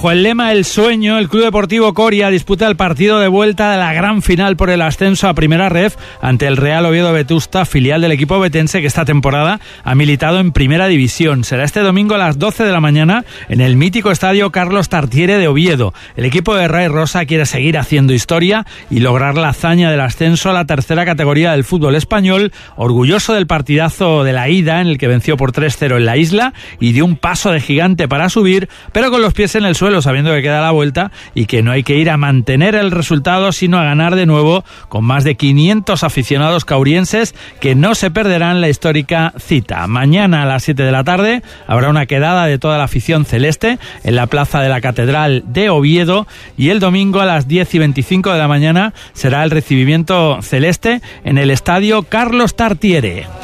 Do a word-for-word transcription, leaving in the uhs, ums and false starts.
Bajo el lema El Sueño, el Club Deportivo Coria disputa el partido de vuelta de la gran final por el ascenso a Primera Ref ante el Real Oviedo Vetusta, filial del equipo ovetense que esta temporada ha militado en Primera División. Será este domingo a las doce de la mañana en el mítico estadio Carlos Tartiere de Oviedo. El equipo de Ray Rosa quiere seguir haciendo historia y lograr la hazaña del ascenso a la tercera categoría del fútbol español, orgulloso del partidazo de la ida en el que venció por tres cero en la isla y dio un paso de gigante para subir, pero con los pies en el suelo, sabiendo que queda la vuelta y que no hay que ir a mantener el resultado sino a ganar de nuevo, con más de quinientos aficionados caurienses que no se perderán la histórica cita. Mañana a las siete de la tarde habrá una quedada de toda la afición celeste en la plaza de la Catedral de Oviedo y el domingo a las diez y veinticinco de la mañana será el recibimiento celeste en el estadio Carlos Tartiere.